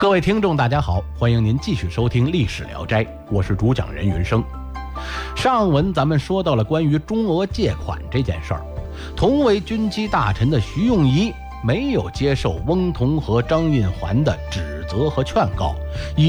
各位听众大家好，欢迎您继续收听历史聊斋，我是主讲人云生。上文咱们说到了关于中俄借款这件事儿，同为军机大臣的徐用仪没有接受翁同和、张印环的指责和劝告，以